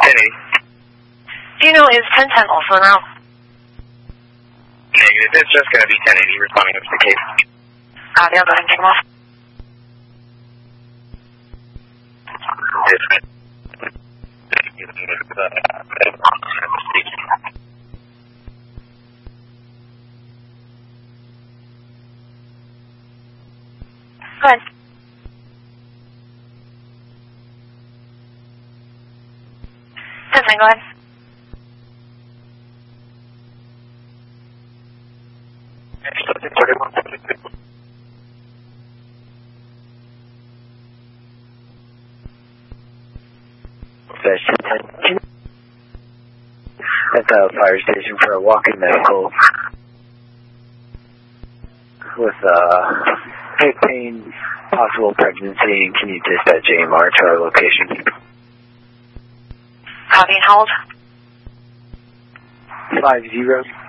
Do you know, is 1010 also now? Negative. It's just going to be 1080 responding up to the case. I'll go ahead and take them off. Go ahead. 1010, go ahead. At the fire station for a walk-in medical with hip pain, possible pregnancy. Can you dispatch AMR to our location? Copy and hold. 50.